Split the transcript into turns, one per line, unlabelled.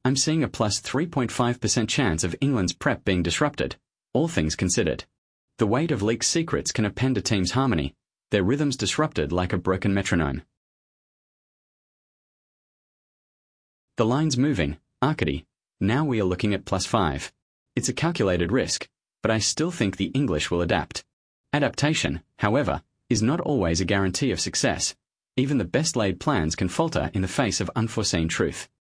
I'm seeing a plus 3.5% chance of England's prep being disrupted, all things considered. The weight of leaked secrets can upend a team's harmony, their rhythms disrupted like a broken metronome. The line's moving, Arcady. Now we are looking at plus 5. It's a calculated risk, but I still think the English will adapt. Adaptation, however, is not always a guarantee of success. Even the best laid plans can falter in the face of unforeseen truth.